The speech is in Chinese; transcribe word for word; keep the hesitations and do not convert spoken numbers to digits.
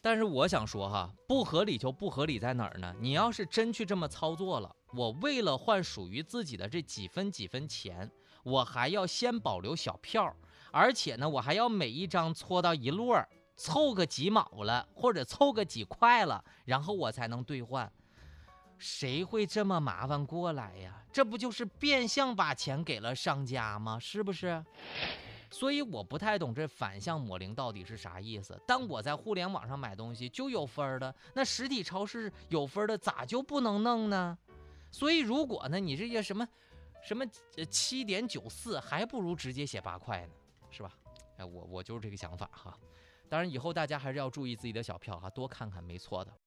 但是我想说哈，不合理就不合理在哪儿呢？你要是真去这么操作了，我为了换属于自己的这几分几分钱，我还要先保留小票，而且呢，我还要每一张搓到一摞，凑个几毛了，或者凑个几块了，然后我才能兑换。谁会这么麻烦过来呀？这不就是变相把钱给了商家吗？是不是？所以我不太懂这反向抹零到底是啥意思。但我在互联网上买东西就有分的，那实体超市有分的咋就不能弄呢？所以如果呢，你这些什么什么七点九四，还不如直接写八块呢，是吧？哎，我我就是这个想法哈。当然以后大家还是要注意自己的小票哈，多看看没错的。